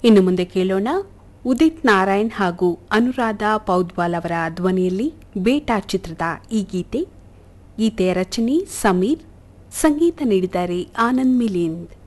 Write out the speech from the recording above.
ಇನ್ನು ಮುಂದೆ ಕೇಳೋಣ ಉದಿತ್ ನಾರಾಯಣ್ ಹಾಗೂ ಅನುರಾಧ ಪೌದ್ವಾಲ್ ಅವರ ಧ್ವನಿಯಲ್ಲಿ ಬೇಟಾ ಚಿತ್ರದ ಈ ಗೀತೆಯ ರಚನೆ ಸಮೀರ್, ಸಂಗೀತ ನೀಡಿದ್ದಾರೆ ಆನಂದ್ ಮಿಲಿಂದ್.